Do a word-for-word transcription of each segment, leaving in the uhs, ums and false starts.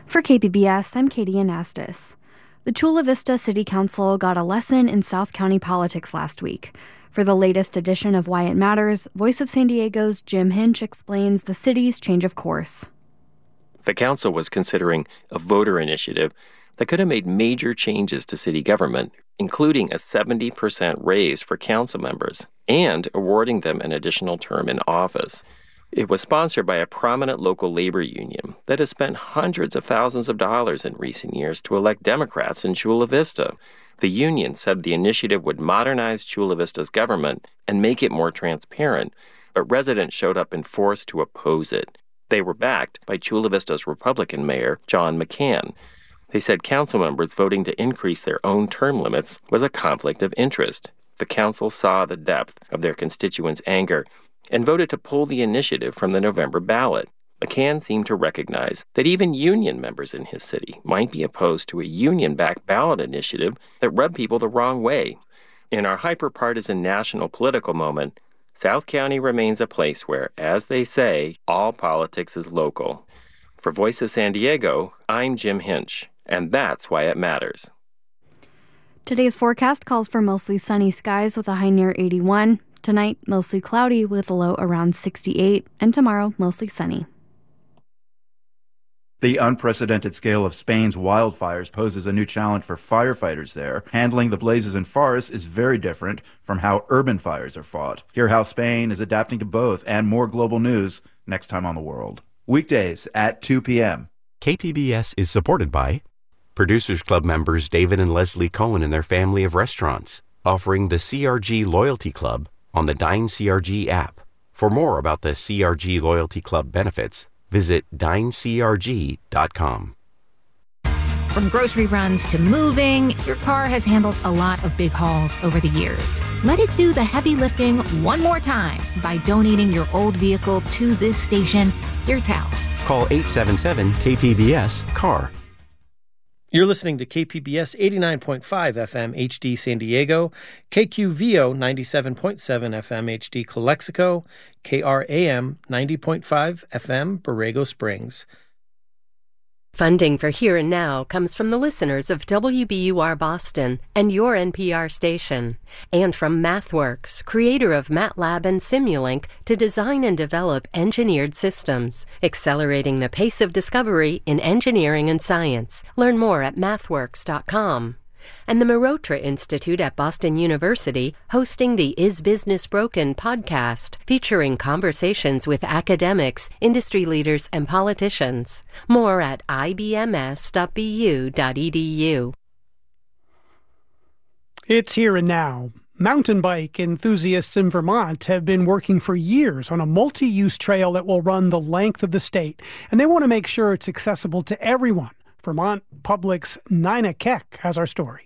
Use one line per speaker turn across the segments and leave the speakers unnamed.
For K P B S, I'm Katie Anastas. The Chula Vista City Council got a lesson in South County politics last week. For the latest edition of Why It Matters, Voice of San Diego's Jim Hinch explains the city's change of course.
The council was considering a voter initiative that could have made major changes to city government, including a seventy percent raise for council members and awarding them an additional term in office. It was sponsored by a prominent local labor union that has spent hundreds of thousands of dollars in recent years to elect Democrats in Chula Vista. The union said the initiative would modernize Chula Vista's government and make it more transparent, but residents showed up in force to oppose it. They were backed by Chula Vista's Republican mayor, John McCann. They said council members voting to increase their own term limits was a conflict of interest. The council saw the depth of their constituents' anger and voted to pull the initiative from the November ballot. McCann seemed to recognize that even union members in his city might be opposed to a union-backed ballot initiative that rubbed people the wrong way. In our hyper-partisan national political moment, South County remains a place where, as they say, all politics is local. For Voice of San Diego, I'm Jim Hinch, and that's why it matters.
Today's forecast calls for mostly sunny skies with a high near eighty-one. Tonight, mostly cloudy with a low around sixty-eight, and tomorrow, mostly sunny.
The unprecedented scale of Spain's wildfires poses a new challenge for firefighters there. Handling the blazes in forests is very different from how urban fires are fought. Hear how Spain is adapting to both and more global news next time on The World. Weekdays at two p.m.
K P B S is supported by Producers Club members David and Leslie Cohen and their family of restaurants, offering the C R G Loyalty Club on the Dine C R G app. For more about the C R G Loyalty Club benefits, visit dine c r g dot com.
From grocery runs to moving, your car has handled a lot of big hauls over the years. Let it do the heavy lifting one more time by donating your old vehicle to this station. Here's how.
Call eight seven seven K P B S C A R.
You're listening to K P B S eighty-nine point five F M H D San Diego, K Q V O ninety-seven point seven F M H D Calexico, K R A M ninety point five F M Borrego Springs.
Funding for Here and Now comes from the listeners of W B U R Boston and your N P R station, and from MathWorks, creator of MATLAB and Simulink, to design and develop engineered systems, accelerating the pace of discovery in engineering and science. Learn more at mathworks dot com. And the Marotra Institute at Boston University, hosting the Is Business Broken podcast, featuring conversations with academics, industry leaders, and politicians. More at i b m s dot b u dot e d u.
It's Here and Now. Mountain bike enthusiasts in Vermont have been working for years on a multi-use trail that will run the length of the state, and they want to make sure it's accessible to everyone. Vermont Public's Nina Keck has our story.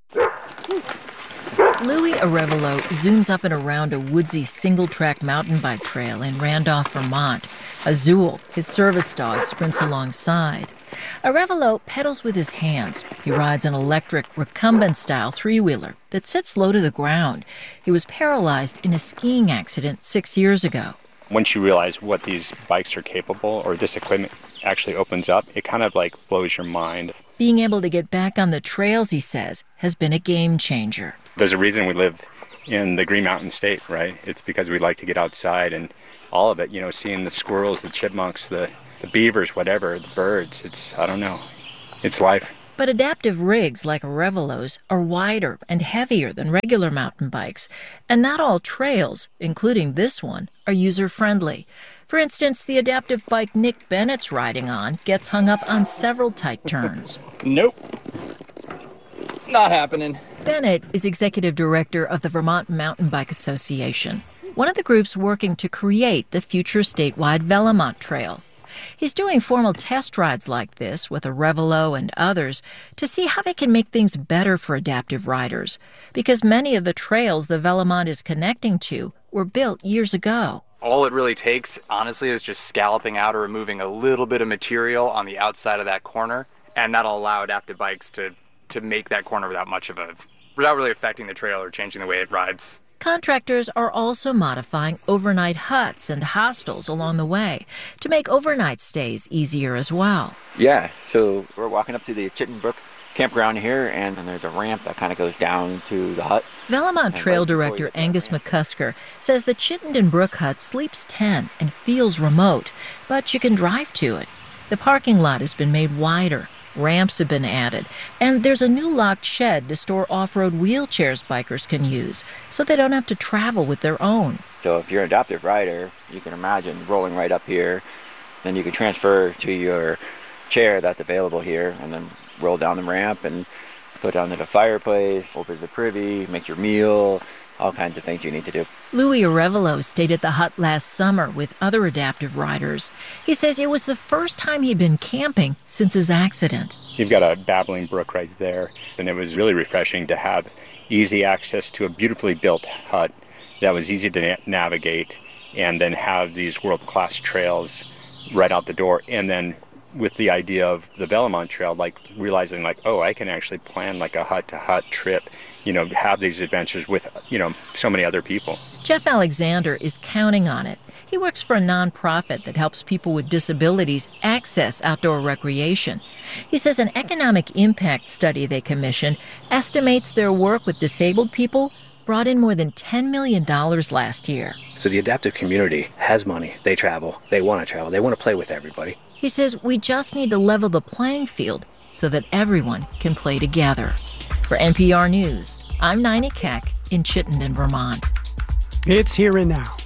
Louis Arevalo zooms up and around a woodsy single-track mountain bike trail in Randolph, Vermont. Azul, his service dog, sprints alongside. Arevalo pedals with his hands. He rides an electric, recumbent-style three-wheeler that sits low to the ground. He was paralyzed in a skiing accident six years ago.
Once you realize what these bikes are capable, or this equipment actually opens up, it kind of like blows your mind.
Being able to get back on the trails, he says, has been a game changer.
There's a reason we live in the Green Mountain State, right? It's because we like to get outside and all of it, you know, seeing the squirrels, the chipmunks, the, the beavers, whatever, the birds. It's, I don't know, it's life.
But adaptive rigs like Arevalo's are wider and heavier than regular mountain bikes, and not all trails, including this one, are user-friendly. For instance, the adaptive bike Nick Bennett's riding on gets hung up on several tight turns.
Nope. Not happening.
Bennett is executive director of the Vermont Mountain Bike Association, one of the groups working to create the future statewide Velamont Trail. He's doing formal test rides like this with Arevalo and others to see how they can make things better for adaptive riders, because many of the trails the Velamont is connecting to were built years ago.
All it really takes, honestly, is just scalloping out or removing a little bit of material on the outside of that corner, and that'll allow adaptive bikes to, to make that corner without much of a, without really affecting the trail or changing the way it rides.
Contractors are also modifying overnight huts and hostels along the way to make overnight stays easier as well.
Yeah, so we're walking up to the Chittenden Brook campground here, and then there's a ramp that kind of goes down to the hut.
Vellamont Trail right Director Angus McCusker says the Chittenden Brook hut sleeps ten and feels remote, but you can drive to it. The parking lot has been made wider, ramps have been added, and there's a new locked shed to store off-road wheelchairs bikers can use, so they don't have to travel with their own.
So if you're an adaptive rider, you can imagine rolling right up here, then you can transfer to your chair that's available here, and then roll down the ramp and go down to the fireplace, over to the privy, make your meal, all kinds of things you need to do.
Louis Arevalo stayed at the hut last summer with other adaptive riders. He says it was the first time he'd been camping since his accident.
You've got a babbling brook right there, and it was really refreshing to have easy access to a beautifully built hut that was easy to na- navigate, and then have these world-class trails right out the door, and then with the idea of the Vellamont Trail, like realizing like, oh, I can actually plan like a hut-to-hut trip, you know, have these adventures with, you know, so many other people.
Jeff Alexander is counting on it. He works for a nonprofit that helps people with disabilities access outdoor recreation. He says an economic impact study they commissioned estimates their work with disabled people brought in more than ten million dollars last year.
So the adaptive community has money. They travel. They want to travel. They want to play with everybody.
He says we just need to level the playing field so that everyone can play together. For N P R News, I'm Nina Keck in Chittenden, Vermont.
It's Here and Now.